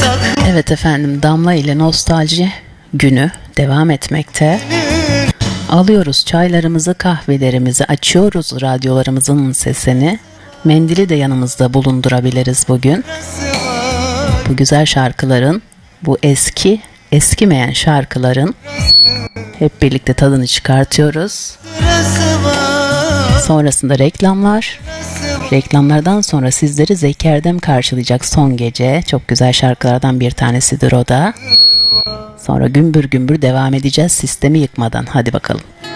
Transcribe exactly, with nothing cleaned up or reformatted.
Evet efendim, Damla ile Nostalji günü devam etmekte. Alıyoruz çaylarımızı, kahvelerimizi, açıyoruz radyolarımızın sesini. Mendili de yanımızda bulundurabiliriz bugün. Bu güzel şarkıların, bu eski, eskimeyen şarkıların hep birlikte tadını çıkartıyoruz. Sonrasında reklamlar. Reklamlardan sonra sizleri Zeki Erdem karşılayacak son gece. Çok güzel şarkılardan bir tanesidir o da. Sonra gümbür gümbür devam edeceğiz sistemi yıkmadan. Hadi bakalım.